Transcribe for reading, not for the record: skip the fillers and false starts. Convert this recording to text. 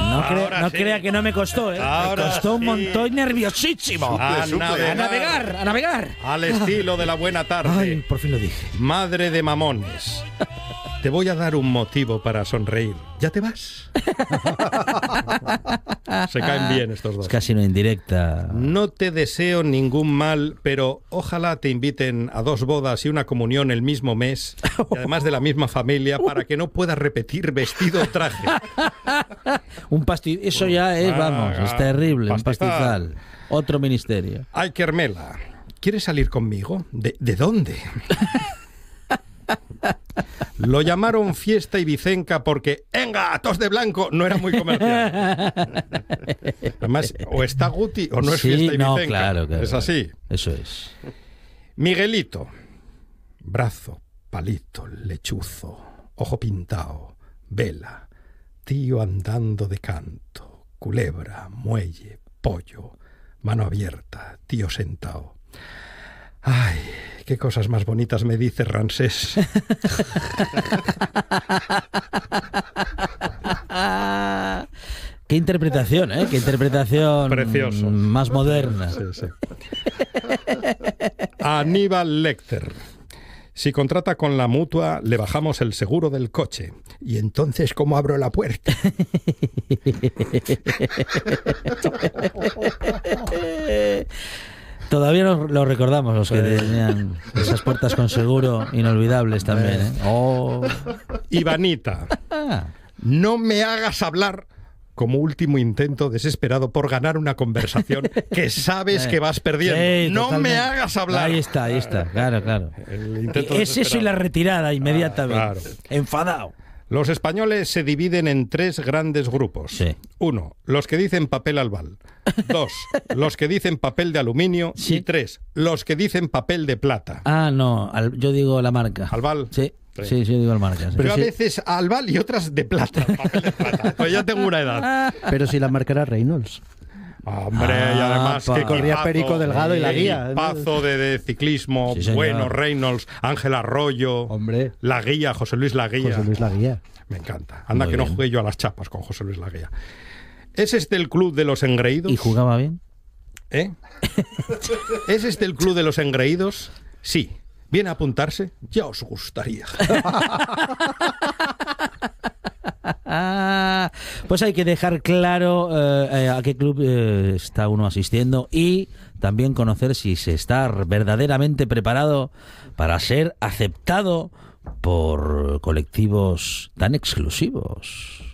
No crea que no me costó, ¿eh? Me costó un montón, nerviosísimo. A navegar. Al estilo de la buena tarde. Ay, por fin lo dije. Madre de mamones. Te voy a dar un motivo para sonreír. ¿Ya te vas? Se caen bien estos dos. Es casi una indirecta. No te deseo ningún mal, pero ojalá te inviten a 2 bodas y una comunión el mismo mes, y además de la misma familia, para que no puedas repetir vestido o traje. Un pastizal. Eso ya es, vamos, es terrible. Un pastizal. Otro ministerio. Ay, Carmela, ¿quieres salir conmigo? ¿De dónde? Lo llamaron Fiesta Ibicenca porque ¡enga, tos de blanco! No era muy comercial. Además, o está Guti o no es Fiesta Ibicenca. No, claro. Es así. Eso es. Miguelito. Brazo, palito, lechuzo, ojo pintado, vela, tío andando de canto, culebra, muelle, pollo, mano abierta, tío sentado. Ay, qué cosas más bonitas me dice Ramsés. Qué interpretación, ¿eh? Qué interpretación precioso. Más moderna. Sí. Aníbal Lecter. Si contrata con la mutua, le bajamos el seguro del coche. ¿Y entonces cómo abro la puerta? Todavía lo recordamos los que tenían esas puertas con seguro inolvidables también, ¿eh? Oh. Ivanita. No me hagas hablar como último intento desesperado por ganar una conversación que sabes que vas perdiendo. Sí, no totalmente. me hagas hablar. Ahí está, claro. Es eso y la retirada inmediatamente. Claro. Enfadado. Los españoles se dividen en 3 grandes grupos. Sí. 1, los que dicen papel albal. 2, los que dicen papel de aluminio. Sí. Y 3, los que dicen papel de plata. Ah, no, yo digo la marca. ¿Albal? Sí, yo digo la marca. Sí. Yo a veces albal y otras de plata. Papel de plata. Pues ya tengo una edad. Pero si la marca era Reynolds. Hombre, y además que corría Perico Delgado y la guía. Pazo de ciclismo, Sí, bueno, Reynolds, Ángel Arroyo, Hombre. La Guía, José Luis La Guía. José Luis La Guía. Me encanta. Anda Muy que bien. no jugué yo a las chapas con José Luis La Guía. ¿Es este el club de los engreídos? ¿Y jugaba bien? ¿Eh? ¿Es este el club de los engreídos? Sí. ¿Viene a apuntarse? Ya os gustaría. Pues hay que dejar claro a qué club está uno asistiendo y también conocer si se está verdaderamente preparado para ser aceptado por colectivos tan exclusivos.